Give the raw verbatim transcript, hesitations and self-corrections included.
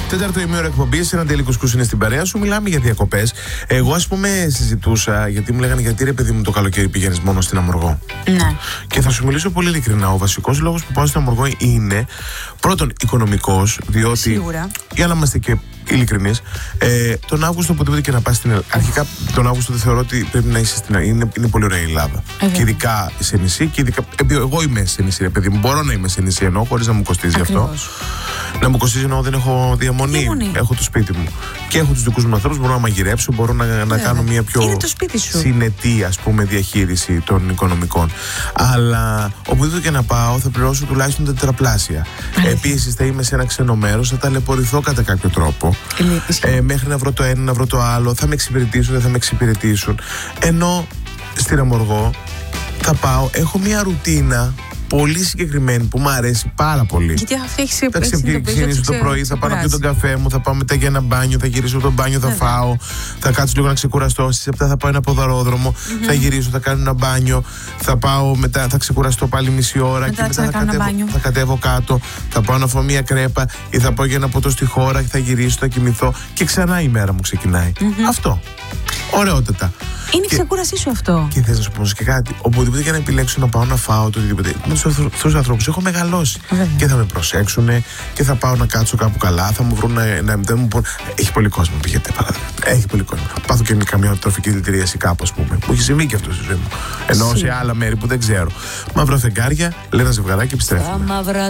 Τέταρτο ημίωρο εκπομπή, ένα τέλειο κουσκούς είναι στην παρέα σου. Μιλάμε για διακοπές. Εγώ, ας πούμε, συζητούσα γιατί μου λέγανε γιατί ρε παιδί μου το καλοκαίρι πηγαίνεις μόνο στην Αμοργό. Ναι. Και θα σου μιλήσω πολύ ειλικρινά. Ο βασικός λόγος που πάω στην Αμοργό είναι πρώτον οικονομικός, διότι. Σίγουρα. Για να είμαστε και ειλικρινείς, ε, τον Αύγουστο οπουδήποτε και να πας στην Ελλάδα. Αρχικά τον Αύγουστο δεν θεωρώ ότι πρέπει να είσαι στην Ελλάδα. Είναι, είναι πολύ ωραία η Ελλάδα. Ε, και ειδικά σε νησί. Και ειδικά, εγώ είμαι σε νησί, ρε παιδί μου. Μπορώ να είμαι σε νησί εννοώ, χωρίς να μου κοστίζει αυτό. Να μου κοστίζει εννοώ δεν έχω διαμονή. διαμονή. Έχω το σπίτι μου. Και έχω τους δικούς μου ανθρώπους. Μπορώ να μαγειρέψω, μπορώ να, να κάνω μια πιο είναι το σπίτι σου. συνετή, ας πούμε, διαχείριση των οικονομικών. Αλλά οπουδήποτε και να πάω θα πληρώσω τουλάχιστον τετραπλάσια. Επίσης θα είμαι σε ένα ξένο μέρος, θα ταλαιπωρηθώ κατά κάποιο τρόπο. Ε, μέχρι να βρω το ένα, να βρω το άλλο, θα με εξυπηρετήσουν, δεν θα με εξυπηρετήσουν. Ενώ στην Αμοργό θα πάω, έχω μια ρουτίνα πολύ συγκεκριμένη που μου αρέσει πάρα πολύ. Γιατί αυτή έχει Θα ξεκινήσω το πρωί, θα πάω να πιω τον καφέ μου, θα πάω μετά για ένα μπάνιο, θα γυρίσω το μπάνιο, θα Βέβαια. φάω, θα κάτσω λίγο να ξεκουραστώ. Στις επτά θα πάω ένα ποδαρόδρομο, mm-hmm. θα γυρίσω, θα κάνω ένα μπάνιο, θα πάω μετά, θα ξεκουραστώ πάλι μισή ώρα μετά και μετά θα κατέβω, θα κατέβω κάτω, θα πάω να φάω μια κρέπα ή θα πάω για ένα ποτό στη χώρα και θα γυρίσω, θα κοιμηθώ και ξανά η μέρα μου ξεκινάει. Mm-hmm. Αυτό. Ωραιότατα. Είναι η ξεκούρασή σου αυτό. Και θες να σου πω και κάτι. Οπουδήποτε και να επιλέξω να πάω να φάω το οτιδήποτε. Με τους ανθρώπους έχω μεγαλώσει. Βέβαια. Και θα με προσέξουν και θα πάω να κάτσω κάπου καλά. Θα μου βρουν να, να, να μου πούν. Έχει πολύ κόσμο, πήγαινε παράδειγμα. Έχει πολύ κόσμο. Πάθω και καμιά τροφική δηλητηρίαση κάπου, ας πούμε. Μου έχει συμβεί και αυτό στη ζωή μου. Ενώ σε άλλα μέρη που δεν ξέρω. Μαύρα φεγγάρια, λένε ζευγαράκι, επιστρέφουμε.